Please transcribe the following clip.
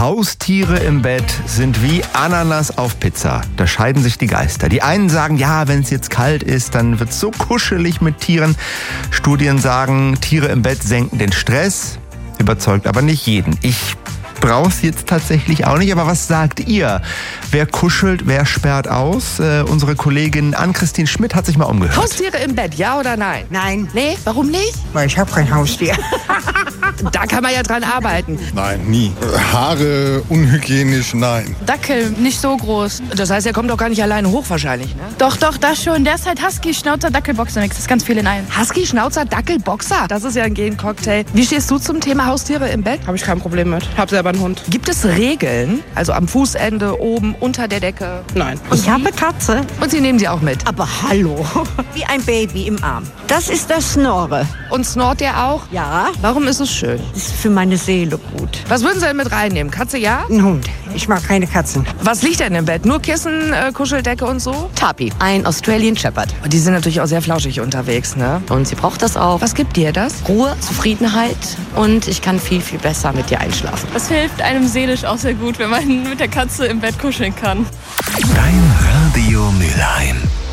Haustiere im Bett sind wie Ananas auf Pizza. Da scheiden sich die Geister. Die einen sagen, ja, wenn es jetzt kalt ist, dann wird es so kuschelig mit Tieren. Studien sagen, Tiere im Bett senken den Stress. Überzeugt aber nicht jeden. Ich brauch's jetzt tatsächlich auch nicht, aber was sagt ihr? Wer kuschelt, wer sperrt aus? Unsere Kollegin Ann-Christine Schmidt hat sich mal umgehört. Haustiere im Bett, ja oder nein? Nein. Nee, warum nicht? Weil ich habe kein Haustier. Da kann man ja dran arbeiten. Nein, nie. Haare unhygienisch, nein. Dackel, nicht so groß. Das heißt, er kommt doch gar nicht alleine hoch wahrscheinlich, ne? Doch, das schon. Der ist halt Husky, Schnauzer, Dackel, Boxermix. Das ist ganz viel in einem. Husky, Schnauzer, Dackel, Boxer. Das ist ja ein Gen-Cocktail. Wie stehst du zum Thema Haustiere im Bett? Habe ich kein Problem mit. Hab selber einen Hund. Gibt es Regeln? Also am Fußende, oben, unter der Decke? Nein. Ich habe Katze. Und Sie nehmen sie auch mit? Aber hallo, wie ein Baby im Arm. Das ist das Snorre. Und snort der auch? Ja, Warum ist es schön? das ist für meine Seele gut. Was würden Sie denn mit reinnehmen? Katze, ja? Ein Hund. Ich mag keine Katzen. Was liegt denn im Bett? Nur Kissen, Kuscheldecke und so? Tapi, ein Australian Shepherd. Und die sind natürlich auch sehr flauschig unterwegs, ne? Und sie braucht das auch. Was gibt dir das? Ruhe, Zufriedenheit und ich kann viel, viel besser mit dir einschlafen. Das hilft einem seelisch auch sehr gut, wenn man mit der Katze im Bett kuscheln kann. Dein Radio Mülheim.